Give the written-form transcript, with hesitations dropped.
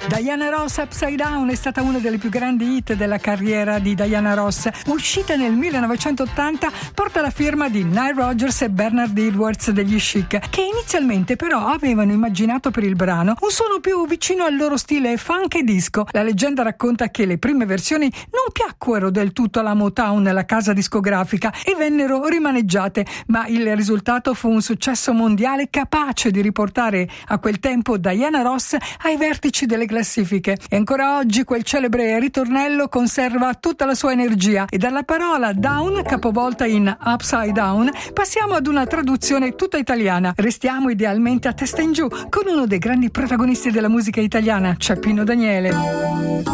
Diana Ross, Upside Down, è stata una delle più grandi hit della carriera di Diana Ross. Uscita nel 1980, porta la firma di Nile Rodgers e Bernard Edwards degli Chic, che inizialmente però avevano immaginato per il brano un suono più vicino al loro stile funk e disco. La leggenda racconta che le prime versioni non piacquero del tutto alla Motown, la casa discografica, e vennero rimaneggiate, ma il risultato fu un successo mondiale capace di riportare a quel tempo Diana Ross ai vertici delle classifiche. E ancora oggi quel celebre ritornello conserva tutta la sua energia, e dalla parola down, capovolta in upside down, passiamo ad una traduzione tutta italiana. Restiamo idealmente a testa in giù con uno dei grandi protagonisti della musica italiana, Pino Daniele.